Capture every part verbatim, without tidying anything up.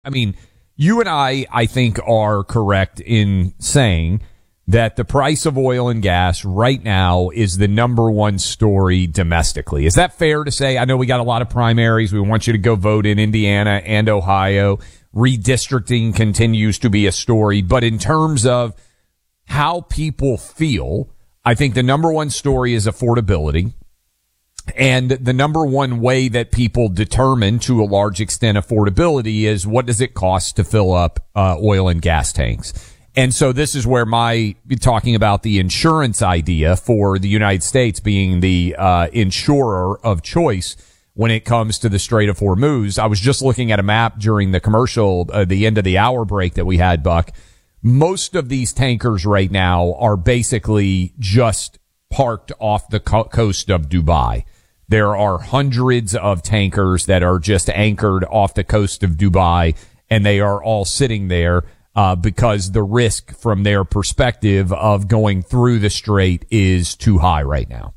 I mean, you and I, I think, are correct in saying that the price of oil and gas right now is the number one story domestically. Is that fair to say? I know we got a lot of primaries. We want you to go vote in Indiana and Ohio. Redistricting continues to be a story. But in terms of how people feel, I think the number one story is affordability. And the number one way that people determine to a large extent affordability is what does it cost to fill up uh, oil and gas tanks. And so this is where my talking about the insurance idea for the United States being the uh, insurer of choice when it comes to the Strait of Hormuz. I was just looking at a map during the commercial, uh, the end of the hour break that we had, Buck. Most of these tankers right now are basically just parked off the co- coast of Dubai. There are hundreds of tankers that are just anchored off the coast of Dubai, and they are all sitting there uh, because the risk from their perspective of going through the strait is too high right now.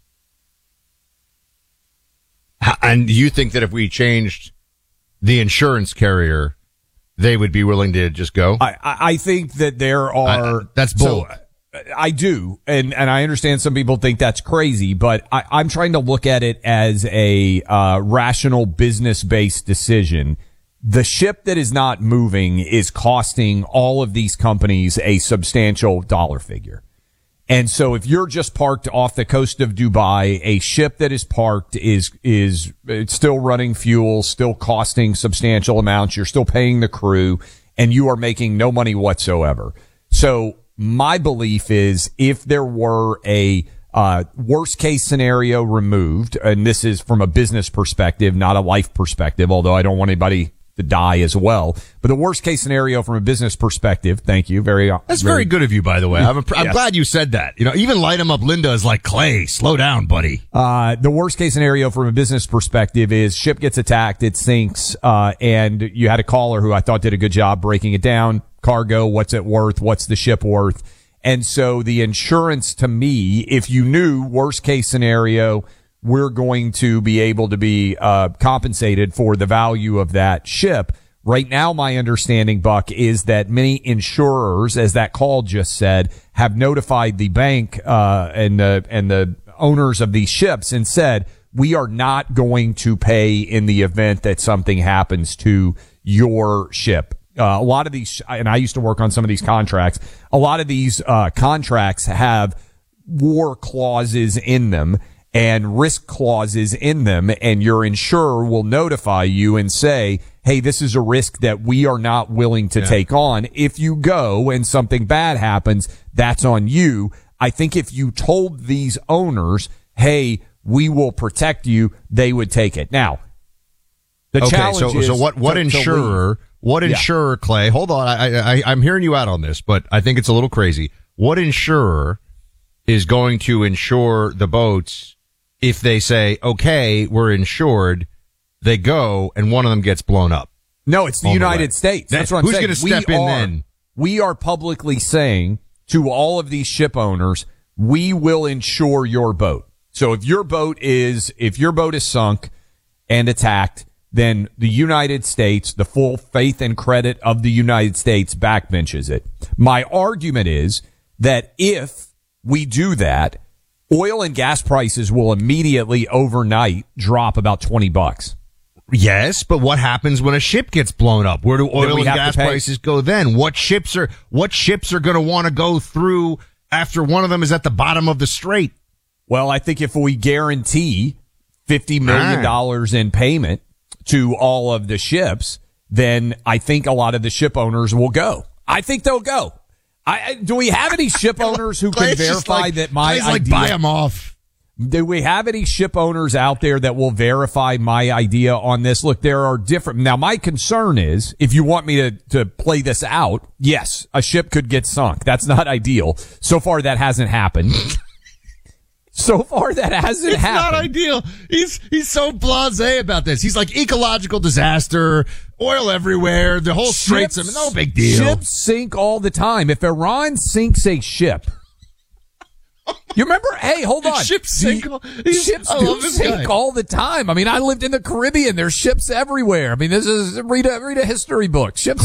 And you think that if we changed the insurance carrier, they would be willing to just go? I, I think that there are... I, that's bold. So, I do, and, and I understand some people think that's crazy, but I, I'm trying to look at it as a uh, rational business-based decision. The ship that is not moving is costing all of these companies a substantial dollar figure. And so if you're just parked off the coast of Dubai, a ship that is parked is is it's still running fuel, still costing substantial amounts, you're still paying the crew, and you are making no money whatsoever. So my belief is if there were a uh worst case scenario removed, and this is from a business perspective, not a life perspective, although I don't want anybody to die as well, but the worst case scenario from a business perspective, thank you, very that's very, very good of you, by the way. I'm, a, I'm yes. glad you said that. You know, even light him up Linda is like, Clay, slow down, buddy. Uh the worst case scenario from a business perspective is ship gets attacked, it sinks, uh and you had a caller who I thought did a good job breaking it down. Cargo, what's it worth? What's the ship worth? And so the insurance, to me, if you knew worst case scenario, we're going to be able to be uh compensated for the value of that ship. Right now, my understanding, Buck, is that many insurers, as that call just said, have notified the bank uh and the and the owners of these ships and said, we are not going to pay in the event that something happens to your ship. Uh, a lot of these, and I used to work on some of these contracts, a lot of these uh contracts have war clauses in them and risk clauses in them, and your insurer will notify you and say, hey, this is a risk that we are not willing to yeah. take on. If you go and something bad happens, that's on you. I think if you told these owners, hey, we will protect you, they would take it. Now, the okay, challenge so, is... So what, what to, insurer... To What insurer, yeah. Clay? Hold on, I, I, I'm hearing you out on this, but I think it's a little crazy. What insurer is going to insure the boats if they say, okay, we're insured, they go, and one of them gets blown up? No, it's the United the States. That's what I'm Who's saying. Who's going to step we in are, then? We are publicly saying to all of these ship owners, we will insure your boat. So if your boat is, if your boat is sunk and attacked, then the United States, the full faith and credit of the United States backbenches it. My argument is that if we do that, oil and gas prices will immediately overnight drop about twenty bucks. Yes, but what happens when a ship gets blown up? Where do oil and gas prices go then? What ships are, what ships are going to want to go through after one of them is at the bottom of the strait? Well, I think if we guarantee fifty million dollars in payment to all of the ships, then I think a lot of the ship owners will go. I think they'll go. I, do we have any ship owners who can verify like, that my idea... like buy them off. Do we have any ship owners out there that will verify my idea on this? Look, there are different... Now, my concern is, if you want me to, to play this out, yes, a ship could get sunk. That's not ideal. So far, that hasn't happened. So far, that hasn't it's happened. It's not ideal. He's he's so blasé about this. He's like, ecological disaster, oil everywhere, the whole straits of no big deal. Ships sink all the time. If Iran sinks a ship, You remember? Hey, hold on. Ships sink. The, ships do sink all the time. I mean, I lived in the Caribbean. There's ships everywhere. I mean, this is read a read a history book. Ships